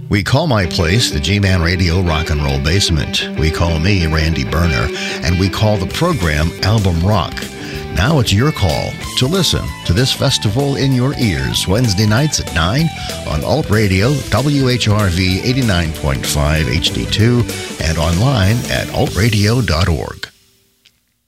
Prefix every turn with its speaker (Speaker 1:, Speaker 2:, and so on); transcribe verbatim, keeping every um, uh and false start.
Speaker 1: We call my place the G-Man Radio Rock and Roll Basement. We call me Randy Berner, and we call the program Album Rock. Now it's your call to listen to this festival in your ears, Wednesday nights at nine on Alt Radio, W H R V eighty-nine point five H D two, and online at alt radio dot org.